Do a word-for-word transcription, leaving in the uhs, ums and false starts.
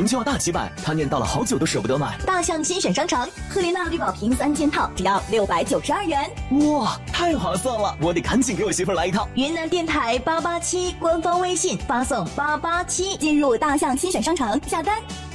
就要大几百，他念叨了好久都舍不得买。 大象新选商城，赫莲娜绿宝瓶三件套，只要六百九十二元。 哇，太划算了！我得赶紧给我媳妇儿来一套。 云南电台八八七官方微信发送八八七进入大象新选商城下单。